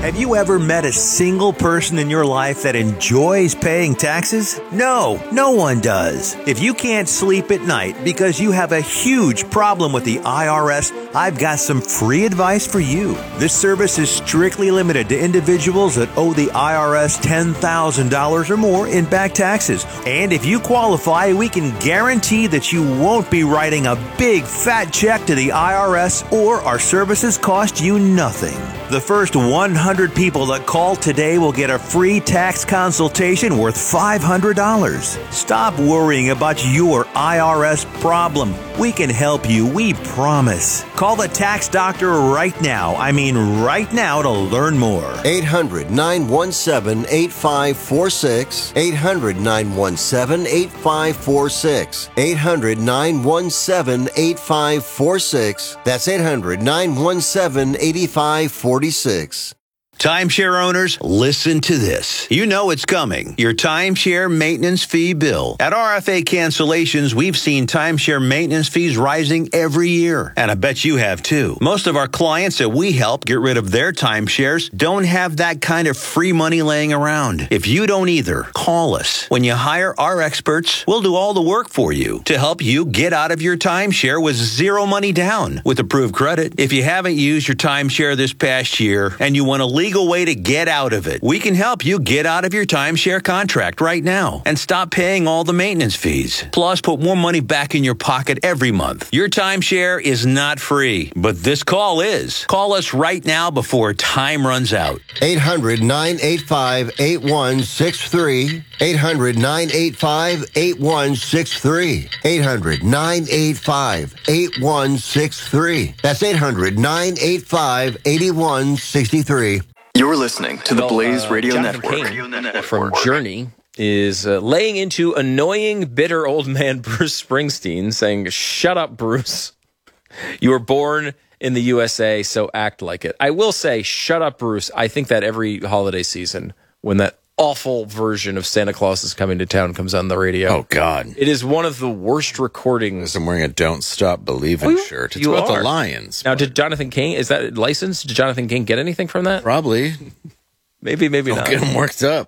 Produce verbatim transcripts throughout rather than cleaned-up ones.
Have you ever met a single person in your life that enjoys paying taxes? No, no one does. If you can't sleep at night because you have a huge problem with the I R S, I've got some free advice for you. This service is strictly limited to individuals that owe the I R S ten thousand dollars or more in back taxes. And if you qualify, we can guarantee that you won't be writing a big fat check to the I R S, or our services cost you nothing. The first one hundred people that call today will get a free tax consultation worth five hundred dollars. Stop worrying about your I R S problem. We can help you, we promise. Call the tax doctor right now. I mean right now to learn more. eight hundred, nine one seven, eight five four six. eight hundred, nine one seven, eight five four six. eight hundred, nine one seven, eight five four six. That's eight hundred, nine one seven, eight five four six. Timeshare owners, listen to this. You know it's coming. Your timeshare maintenance fee bill. At R F A Cancellations, we've seen timeshare maintenance fees rising every year. And I bet you have too. Most of our clients that we help get rid of their timeshares don't have that kind of free money laying around. If you don't either, call us. When you hire our experts, we'll do all the work for you to help you get out of your timeshare with zero money down with approved credit. If you haven't used your timeshare this past year and you want to leave legal way to get out of it, we can help you get out of your timeshare contract right now and stop paying all the maintenance fees. Plus, put more money back in your pocket every month. Your timeshare is not free, but this call is. Call us right now before time runs out. eight hundred, nine eight five, eight one six three. eight hundred, nine eight five, eight one six three. eight hundred, nine eight five, eight one six three. That's eight hundred, nine eight five, eight one six three. You're listening to the well, Blaze uh, Radio Jonathan Network. Cain from Journey is uh, laying into annoying, bitter old man Bruce Springsteen, saying, "Shut up, Bruce. You were born in the U S A, so act like it." I will say, shut up, Bruce. I think that every holiday season, when that awful version of Santa Claus is Coming to Town comes on the radio. Oh, God. It is one of the worst recordings. I'm wearing a Don't Stop Believing Oh, you- shirt. It's you about are. the Lions. Now, did Jonathan Cain, is that licensed? Did Jonathan Cain get anything from that? Probably. Maybe, maybe Don't not. get them worked up.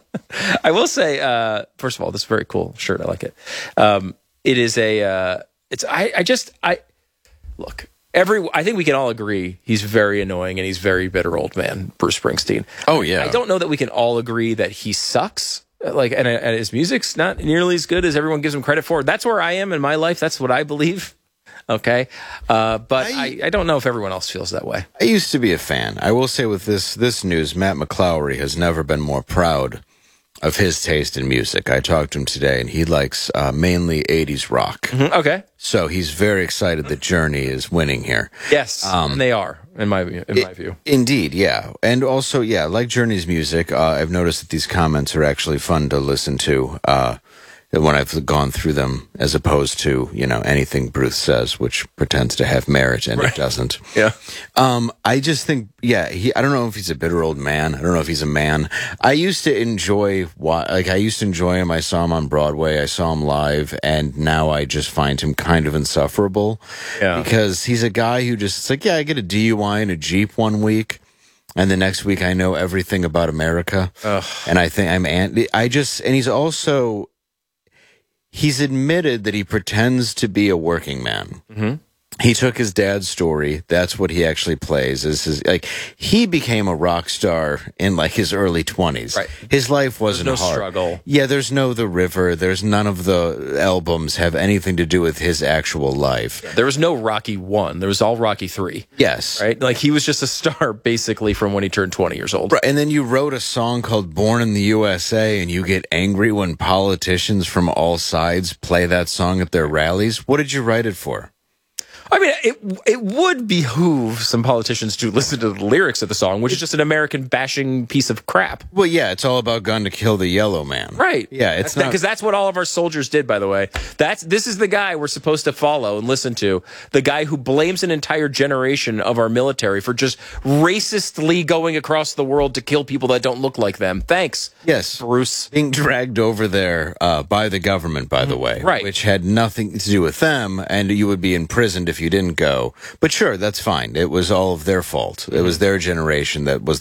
I will say, uh, first of all, this is a very cool shirt. I like it. Um, it is a, uh, it's, I, I just, I, look, every, I think we can all agree he's very annoying and he's very bitter old man, Bruce Springsteen. Oh, yeah. I don't know that we can all agree that he sucks. Like, and, and his music's not nearly as good as everyone gives him credit for. That's where I am in my life. That's what I believe. Okay. Uh, but I, I, I don't know if everyone else feels that way. I used to be a fan. I will say with this this news, Matt McClowry has never been more proud of his taste in music. I talked to him today, and he likes uh, mainly eighties rock. Mm-hmm. Okay. So he's very excited that Journey is winning here. Yes, Um, and they are, in my in my It- view. Indeed, yeah. And also, yeah, like Journey's music, uh, I've noticed that these comments are actually fun to listen to uh, when I've gone through them, as opposed to, you know, anything Bruce says, which pretends to have merit and it doesn't. Yeah. Um, I just think, yeah, he, I don't know if he's a bitter old man. I don't know if he's a man. I used to enjoy, wa- like, I used to enjoy him. I saw him on Broadway. I saw him live. And now I just find him kind of insufferable. Yeah. Because he's a guy who just, it's like, yeah, I get a D U I in a Jeep one week. And the next week I know everything about America. Ugh. And I think I'm anti, I just, and he's also, he's admitted that he pretends to be a working man. Mm-hmm. He took his dad's story. That's what he actually plays. Is his, like, he became a rock star in like his early twenties. Right. His life wasn't There's no hard. struggle. Yeah, there's no The River. There's none of the albums have anything to do with his actual life. There was no Rocky one. There was all Rocky three. Yes. Right? Like, he was just a star basically from when he turned twenty years old. Right, and then you wrote a song called Born in the U S A, and you get angry when politicians from all sides play that song at their rallies. What did you write it for? I mean, it it would behoove some politicians to listen to the lyrics of the song, which is just an American bashing piece of crap. Well, yeah, it's all about gun to kill the yellow man. Right. Yeah, it's not... Because that's what all of our soldiers did, by the way. That's This is the guy we're supposed to follow and listen to. The guy who blames an entire generation of our military for just racistly going across the world to kill people that don't look like them. Thanks. Yes. Bruce. Being dragged over there uh, by the government, by the way. Right. Which had nothing to do with them, and you would be imprisoned if you didn't go. But sure, that's fine. It was all of their fault. It was their generation that was